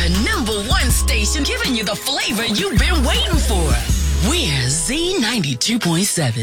number one station giving you the flavor you've been waiting for. We're Z92.7.